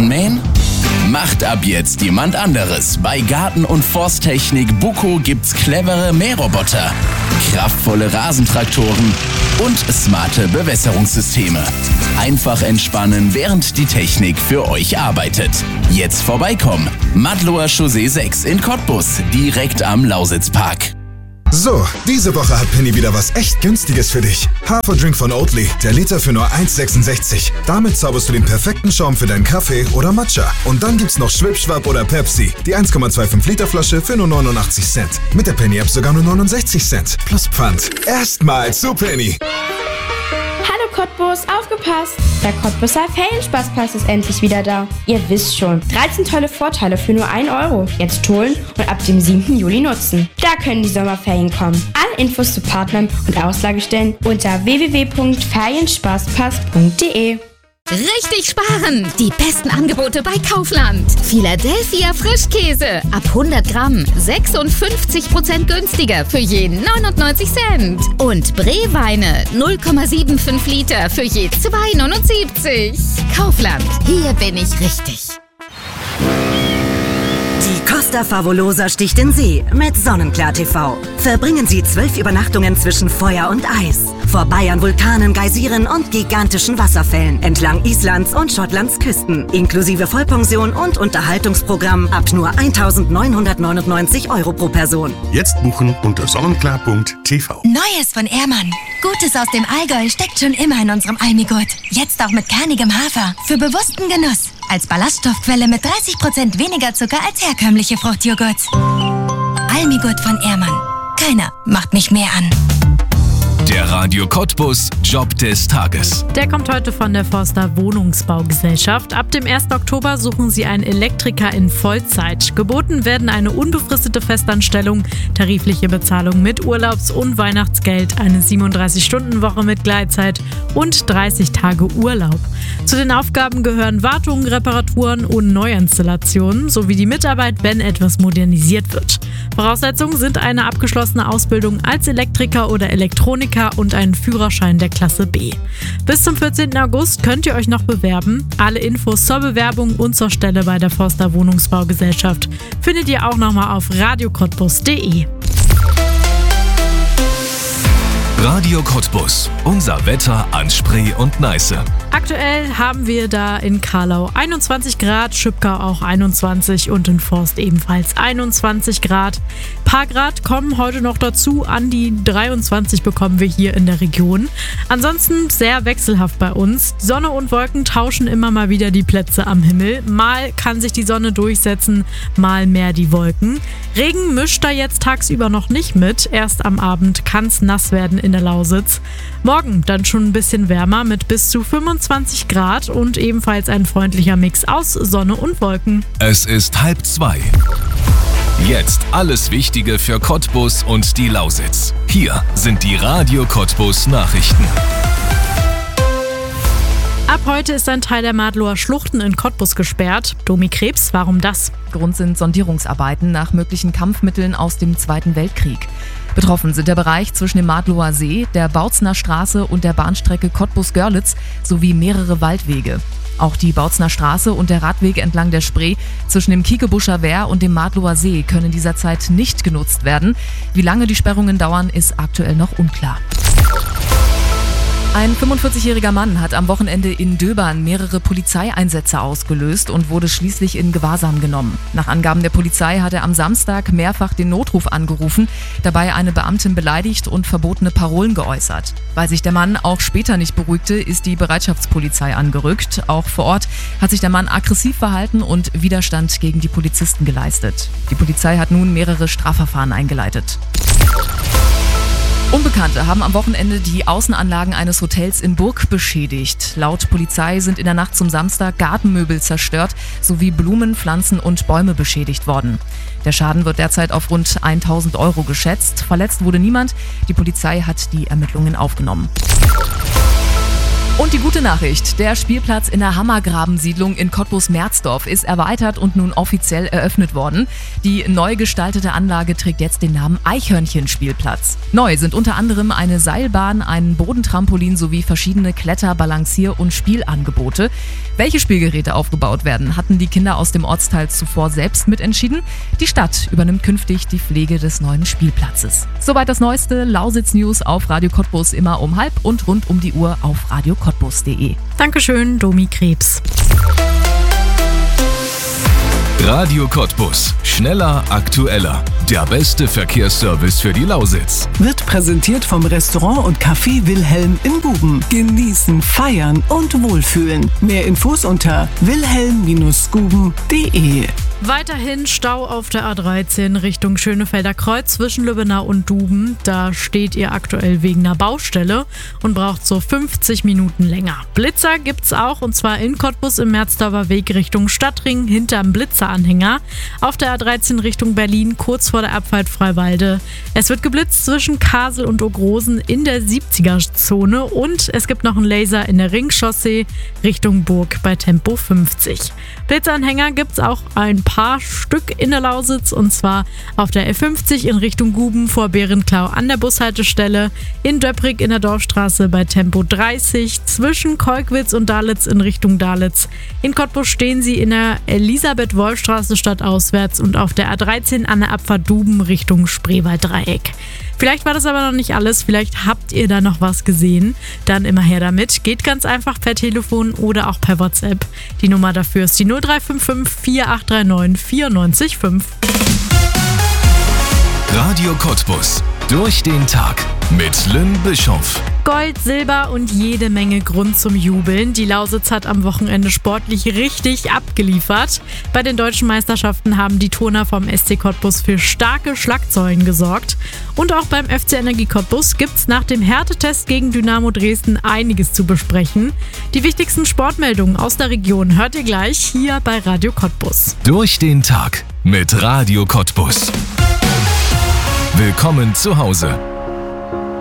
Rasen mähen? Macht ab jetzt jemand anderes. Bei Garten- und Forsttechnik Buco gibt's clevere Mähroboter, kraftvolle Rasentraktoren und smarte Bewässerungssysteme. Einfach entspannen, während die Technik für euch arbeitet. Jetzt vorbeikommen. Madloer Chaussee 6 in Cottbus, direkt am Lausitzpark. So, diese Woche hat Penny wieder was echt Günstiges für dich. Haferdrink von Oatly, der Liter für nur 1,66. Damit zauberst du den perfekten Schaum für deinen Kaffee oder Matcha. Und dann gibt's noch Schwipschwapp oder Pepsi, die 1,25 Liter Flasche für nur 89 Cent. Mit der Penny-App sogar nur 69 Cent. Plus Pfand. Erstmal zu Penny. Hallo Cottbus, aufgepasst! Der Cottbuser Ferienspaßpass ist endlich wieder da. Ihr wisst schon, 13 tolle Vorteile für nur 1 Euro. Jetzt holen und ab dem 7. Juli nutzen. Da können die Sommerferien kommen. Alle Infos zu Partnern und Auslagestellen unter www.ferienspaßpass.de. Richtig sparen! Die besten Angebote bei Kaufland. Philadelphia Frischkäse ab 100 Gramm 56% günstiger für je 99 Cent. Und Bree-Weine 0,75 Liter für je 2,79. Kaufland, hier bin ich richtig. Die Costa Favolosa sticht in See mit Sonnenklar TV. Verbringen Sie 12 Übernachtungen zwischen Feuer und Eis. Vorbei an Vulkanen, Geysiren und gigantischen Wasserfällen entlang Islands und Schottlands Küsten. Inklusive Vollpension und Unterhaltungsprogramm ab nur 1.999 Euro pro Person. Jetzt buchen unter sonnenklar.tv. Neues von Ehrmann. Gutes aus dem Allgäu steckt schon immer in unserem Almigurt. Jetzt auch mit kernigem Hafer. Für bewussten Genuss. Als Ballaststoffquelle mit 30% weniger Zucker als herkömmliche Fruchtjoghurt. Almigurt von Ehrmann. Keiner macht mich mehr an. Der Radio Cottbus Job des Tages. Der kommt heute von der Forster Wohnungsbaugesellschaft. Ab dem 1. Oktober suchen sie einen Elektriker in Vollzeit. Geboten werden eine unbefristete Festanstellung, tarifliche Bezahlung mit Urlaubs- und Weihnachtsgeld, eine 37-Stunden-Woche mit Gleitzeit und 30 Tage Urlaub. Zu den Aufgaben gehören Wartungen, Reparaturen und Neuinstallationen sowie die Mitarbeit, wenn etwas modernisiert wird. Voraussetzungen sind eine abgeschlossene Ausbildung als Elektriker oder Elektroniker und einen Führerschein der Klasse B. Bis zum 14. August könnt ihr euch noch bewerben. Alle Infos zur Bewerbung und zur Stelle bei der Forster Wohnungsbaugesellschaft findet ihr auch nochmal auf radiocottbus.de. Radio Cottbus. Unser Wetter an Spree und Neiße. Aktuell haben wir da in Karlau 21 Grad, Schüppkau auch 21 und in Forst ebenfalls 21 Grad. Paar Grad kommen heute noch dazu, an die 23 bekommen wir hier in der Region. Ansonsten sehr wechselhaft bei uns. Sonne und Wolken tauschen immer mal wieder die Plätze am Himmel. Mal kann sich die Sonne durchsetzen, mal mehr die Wolken. Regen mischt da jetzt tagsüber noch nicht mit. Erst am Abend kann es nass werden in der Lausitz. Morgen dann schon ein bisschen wärmer mit bis zu 25 Grad und ebenfalls ein freundlicher Mix aus Sonne und Wolken. Es ist 1:30. Jetzt alles Wichtige für Cottbus und die Lausitz. Hier sind die Radio Cottbus Nachrichten. Ab heute ist ein Teil der Madloer Schluchten in Cottbus gesperrt. Domi Krebs, warum das? Grund sind Sondierungsarbeiten nach möglichen Kampfmitteln aus dem Zweiten Weltkrieg. Betroffen sind der Bereich zwischen dem Madloer See, der Bautzner Straße und der Bahnstrecke Cottbus-Görlitz sowie mehrere Waldwege. Auch die Bautzner Straße und der Radweg entlang der Spree zwischen dem Kiekebuscher Wehr und dem Madloer See können dieser Zeit nicht genutzt werden. Wie lange die Sperrungen dauern, ist aktuell noch unklar. Ein 45-jähriger Mann hat am Wochenende in Döbern mehrere Polizeieinsätze ausgelöst und wurde schließlich in Gewahrsam genommen. Nach Angaben der Polizei hat er am Samstag mehrfach den Notruf angerufen, dabei eine Beamtin beleidigt und verbotene Parolen geäußert. Weil sich der Mann auch später nicht beruhigte, ist die Bereitschaftspolizei angerückt. Auch vor Ort hat sich der Mann aggressiv verhalten und Widerstand gegen die Polizisten geleistet. Die Polizei hat nun mehrere Strafverfahren eingeleitet. Unbekannte haben am Wochenende die Außenanlagen eines Hotels in Burg beschädigt. Laut Polizei sind in der Nacht zum Samstag Gartenmöbel zerstört sowie Blumen, Pflanzen und Bäume beschädigt worden. Der Schaden wird derzeit auf rund 1.000 Euro geschätzt. Verletzt wurde niemand. Die Polizei hat die Ermittlungen aufgenommen. Und die gute Nachricht, der Spielplatz in der Hammergraben-Siedlung in Cottbus-Merzdorf ist erweitert und nun offiziell eröffnet worden. Die neu gestaltete Anlage trägt jetzt den Namen Eichhörnchen-Spielplatz. Neu sind unter anderem eine Seilbahn, ein Bodentrampolin sowie verschiedene Kletter-, Balancier- und Spielangebote. Welche Spielgeräte aufgebaut werden, hatten die Kinder aus dem Ortsteil zuvor selbst mitentschieden. Die Stadt übernimmt künftig die Pflege des neuen Spielplatzes. Soweit das neueste Lausitz-News auf Radio Cottbus, immer um 12:30 und rund um die Uhr auf radiocottbus.de. Dankeschön, Domi Krebs. Radio Cottbus. Schneller, aktueller. Der beste Verkehrsservice für die Lausitz. Wird präsentiert vom Restaurant und Café Wilhelm in Guben. Genießen, feiern und wohlfühlen. Mehr Infos unter wilhelm-guben.de. Weiterhin Stau auf der A13 Richtung Schönefelder Kreuz zwischen Lübbenau und Duben. Da steht ihr aktuell wegen einer Baustelle und braucht so 50 Minuten länger. Blitzer gibt's auch, und zwar in Cottbus im Merzdorfer Weg Richtung Stadtring hinterm Blitzeranhänger. Auf der A13 Richtung Berlin kurz vor der Abfahrt Freiwalde. Es wird geblitzt zwischen Kasel und Ogrosen in der 70er-Zone und es gibt noch einen Laser in der Ringchaussee Richtung Burg bei Tempo 50. Blitzanhänger gibt's auch ein paar Stück in der Lausitz, und zwar auf der F50 in Richtung Guben vor Bärenklau an der Bushaltestelle, in Döpprig in der Dorfstraße bei Tempo 30, zwischen Kolkwitz und Dalitz in Richtung Dalitz. In Cottbus stehen sie in der Elisabeth-Wolf-Straße stadtauswärts und auf der A13 an der Abfahrt Duben Richtung Spreewalddreieck. Vielleicht war das aber noch nicht alles, vielleicht habt ihr da noch was gesehen. Dann immer her damit. Geht ganz einfach per Telefon oder auch per WhatsApp. Die Nummer dafür ist die 0355 4839 94,5. Radio Cottbus. Durch den Tag mit Lynn Bischoff. Gold, Silber und jede Menge Grund zum Jubeln. Die Lausitz hat am Wochenende sportlich richtig abgeliefert. Bei den deutschen Meisterschaften haben die Turner vom SC Cottbus für starke Schlagzeilen gesorgt. Und auch beim FC Energie Cottbus gibt's nach dem Härtetest gegen Dynamo Dresden einiges zu besprechen. Die wichtigsten Sportmeldungen aus der Region hört ihr gleich hier bei Radio Cottbus. Durch den Tag mit Radio Cottbus. Willkommen zu Hause.